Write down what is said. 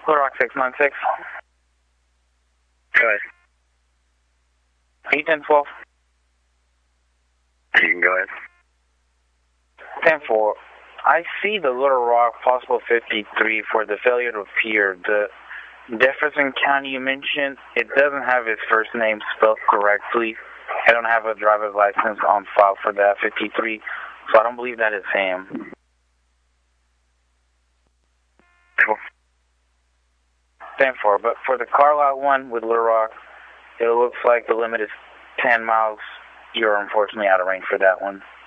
Little Rock 696. Go ahead. 81012. You can go ahead. 10-4. I see the Little Rock possible 53 for the failure to appear. The Jefferson County you mentioned, it doesn't have his first name spelled correctly. I don't have a driver's license on file for that 53, so I don't believe that is him. Cool. 10-4. But for the Carlisle one with Little Rock, it looks like the limit is 10 miles. You're unfortunately out of range for that one.